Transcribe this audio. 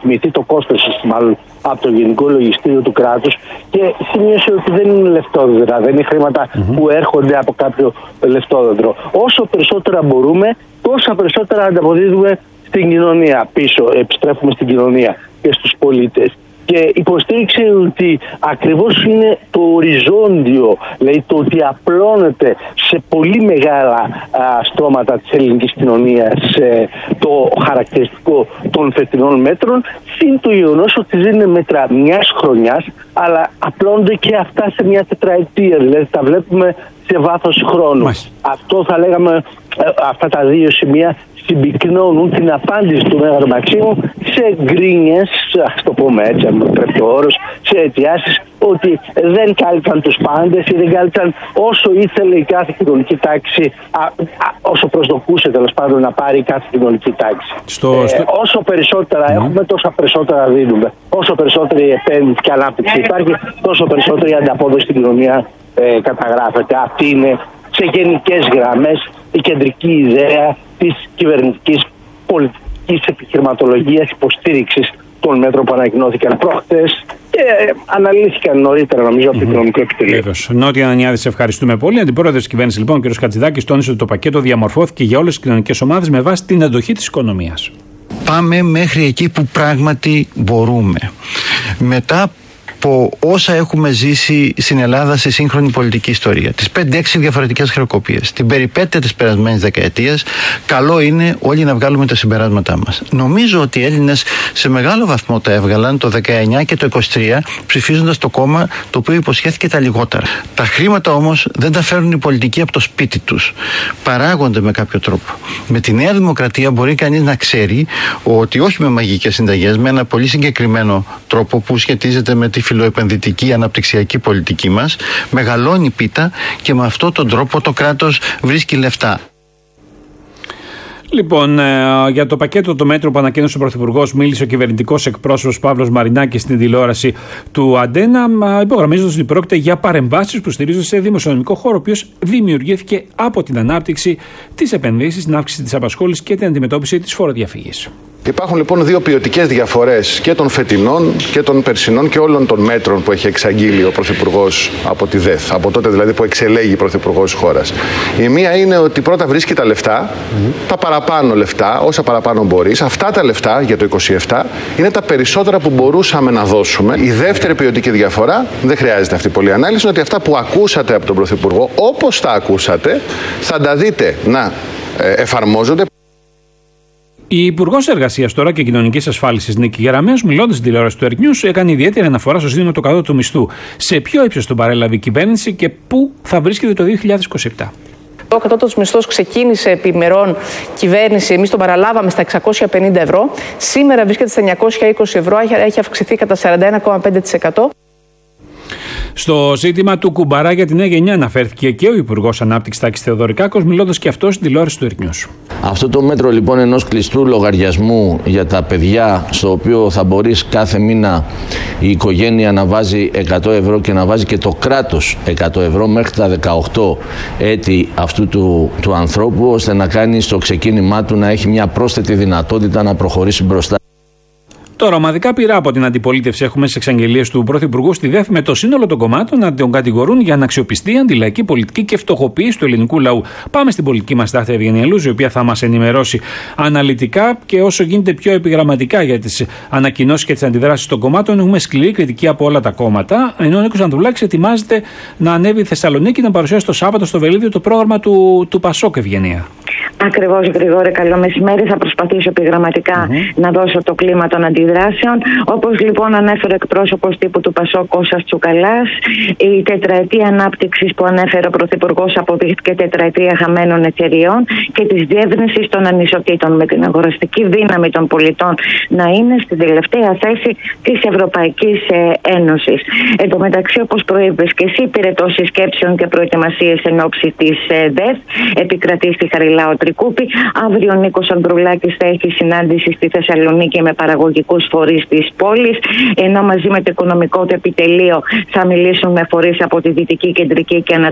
αποτιμηθεί το κόστος, μάλλον από το Γενικό Λογιστήριο του κράτους, και σημείωσε ότι δεν είναι λεφτόδεντρα, δεν είναι χρήματα που έρχονται από κάποιο λεφτόδεντρο. Όσο περισσότερα μπορούμε, τόσα περισσότερα ανταποδίδουμε στην κοινωνία πίσω, επιστρέφουμε στην κοινωνία και στους πολίτες. Και υποστήριξε ότι ακριβώς είναι το οριζόντιο, δηλαδή το ότι απλώνεται σε πολύ μεγάλα στρώματα της ελληνικής κοινωνίας το χαρακτηριστικό των φετινών μέτρων, συν το γεγονός ότι δεν είναι μέτρα μιας χρονιάς, αλλά απλώνονται και αυτά σε μια τετραετία, δηλαδή τα βλέπουμε σε βάθος χρόνου. Αυτό θα λέγαμε, αυτά τα δύο σημεία συμπυκνώνουν την απάντηση του Μέγαρου Μαξίμου σε γκρίνιες, ας το πούμε έτσι, αν μου πρέπει ο όρος, σε αιτιάσεις ότι δεν κάλυψαν τους πάντες ή δεν κάλυψαν όσο ήθελε η κάθε κοινωνική τάξη, όσο προσδοκούσε τέλος πάντων να πάρει η κάθε κοινωνική τάξη. Όσο περισσότερα έχουμε, τόσο περισσότερα δίνουμε. Όσο περισσότερη επένδυση και ανάπτυξη υπάρχει, τόσο περισσότερη ανταπόδοση στην κοινωνία καταγράφεται. Αυτή είναι σε γενικές γραμμές η κεντρική ιδέα της κυβερνητικής πολιτικής επιχειρηματολογίας υποστήριξης των μέτρων που ανακοινώθηκαν προχθές και αναλύθηκαν νωρίτερα, νομίζω, από το Οικονομικό Επιτελείο. Νότια Ανανιάδη, σε ευχαριστούμε πολύ. Αντιπρόεδρος της κυβέρνησης, λοιπόν, ο κ. Χατζηδάκης, τόνισε ότι το πακέτο διαμορφώθηκε για όλες τις κοινωνικές ομάδες με βάση την αντοχή της οικονομίας. Πάμε μέχρι εκεί που πράγματι μπορούμε. Μετά από όσα έχουμε ζήσει στην Ελλάδα στη σύγχρονη πολιτική ιστορία, τις 5-6 διαφορετικές χρεοκοπίες, την περιπέτεια της περασμένης δεκαετίας, καλό είναι όλοι να βγάλουμε τα συμπεράσματά μας. Νομίζω ότι οι Έλληνες σε μεγάλο βαθμό τα έβγαλαν το 19 και το 23, ψηφίζοντας το κόμμα το οποίο υποσχέθηκε τα λιγότερα. Τα χρήματα όμως δεν τα φέρνουν οι πολιτικοί από το σπίτι τους. Παράγονται με κάποιο τρόπο. Με τη Νέα Δημοκρατία μπορεί κανείς να ξέρει ότι όχι με μαγικές συνταγές, με ένα πολύ συγκεκριμένο τρόπο που σχετίζεται με τη φιλοεπενδυτική αναπτυξιακή πολιτική μας, μεγαλώνει πίτα και με αυτόν τον τρόπο το κράτος βρίσκει λεφτά. Λοιπόν, για το πακέτο των μέτρων που ανακοίνωσε ο Πρωθυπουργός, μίλησε ο κυβερνητικός εκπρόσωπος Παύλος Μαρινάκης στην τηλεόραση του Αντένα, υπογραμμίζοντας ότι πρόκειται για παρεμβάσεις που στηρίζονται σε δημοσιονομικό χώρο, ο οποίος δημιουργήθηκε από την ανάπτυξη, τις επενδύσεις, την αύξηση της απασχόλησης και την αντιμετώπιση της φοροδιαφυγής. Υπάρχουν λοιπόν δύο ποιοτικές διαφορές και των φετινών και των περσινών και όλων των μέτρων που έχει εξαγγείλει ο Πρωθυπουργός από τη ΔΕΘ, από τότε δηλαδή που εξελέγει Πρωθυπουργός της χώρας. Η μία είναι ότι πρώτα βρίσκει τα λεφτά, τα παραπάνω λεφτά, όσα παραπάνω μπορείς. Αυτά τα λεφτά για το 27 είναι τα περισσότερα που μπορούσαμε να δώσουμε. Η δεύτερη ποιοτική διαφορά, δεν χρειάζεται αυτή πολλή ανάλυση, είναι ότι αυτά που ακούσατε από τον Πρωθυπουργό, όπως τα ακούσατε, θα τα δείτε να εφαρμόζονται. Η Υπουργός Εργασίας τώρα και Κοινωνικής Ασφάλισης Νίκη Γεραμέως, μιλώντας στην τηλεόραση του News, έκανε ιδιαίτερη αναφορά στο ζήτημα του κατώτατου μισθού. Σε ποιο ύψος τον παρέλαβε η κυβέρνηση και πού θα βρίσκεται το 2027. Ο κατώτατος μισθός ξεκίνησε επί μερών κυβέρνηση, εμείς τον παραλάβαμε στα 650 ευρώ. Σήμερα βρίσκεται στα 920 ευρώ, έχει αυξηθεί κατά 41,5%. Στο ζήτημα του κουμπαρά για τη νέα γενιά αναφέρθηκε και ο Υπουργός Ανάπτυξης Τάκης Θεοδωρικάκος, μιλώντας και αυτός στην τηλεόραση του News. Αυτό το μέτρο λοιπόν ενός κλειστού λογαριασμού για τα παιδιά, στο οποίο θα μπορείς κάθε μήνα η οικογένεια να βάζει 100 ευρώ και να βάζει και το κράτος 100 ευρώ μέχρι τα 18 έτη αυτού του ανθρώπου, ώστε να κάνει στο ξεκίνημά του να έχει μια πρόσθετη δυνατότητα να προχωρήσει μπροστά. Τώρα, ομαδικά πειρά από την αντιπολίτευση έχουμε στις εξαγγελίες του Πρωθυπουργού στη ΔΕΘ με το σύνολο των κομμάτων να τον κατηγορούν για αναξιοπιστία, αντιλαϊκή πολιτική και φτωχοποίηση του ελληνικού λαού. Πάμε στην πολιτική μας τάχτη Ευγενία Λούζη, η οποία θα μας ενημερώσει αναλυτικά και όσο γίνεται πιο επιγραμματικά για τις ανακοινώσεις και τις αντιδράσεις των κομμάτων. Έχουμε σκληρή κριτική από όλα τα κόμματα. Ενώ ο Νίκος Ανδρουλάκης ετοιμάζεται να ανέβει η Θεσσαλονίκη να παρουσιάσει το Σάββατο στο Βελίδιο το πρόγραμμα του Πασόκ, Ευγενία. Ακριβώς, Γρηγόρη, καλό μεσημέρι. Θα προσπαθήσω επιγραμματικά να δώσω το κλίμα των αντιδράσεων. Όπως λοιπόν ανέφερε ο εκπρόσωπος τύπου του Πασόκ, Κώστας Τσουκαλάς, η τετραετία ανάπτυξης που ανέφερε ο Πρωθυπουργός αποδείχθηκε τετραετία χαμένων ευκαιριών και της διεύρυνσης των ανισοτήτων, με την αγοραστική δύναμη των πολιτών να είναι στην τελευταία θέση της Ευρωπαϊκής Ένωσης. Εν τω μεταξύ, όπως προείπες και εσύ, πυρετώσεις σκέψεων και προετοιμασίες εν ώψη της ΔΕΘ επικρατεί στη Χαριλάου Τρικούπη. Αύριο ο Νίκος Ανδρουλάκης θα έχει συνάντηση στη Θεσσαλονίκη με παραγωγικούς φορείς της πόλης, ενώ μαζί με το οικονομικό του επιτελείο θα μιλήσουν με φορείς από τη Δυτική, Κεντρική και